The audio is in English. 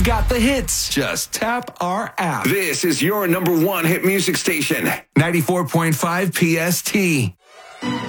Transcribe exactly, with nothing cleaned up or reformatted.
got the hits. Just tap our app. This is your number one hit music station. ninety-four point five P S T.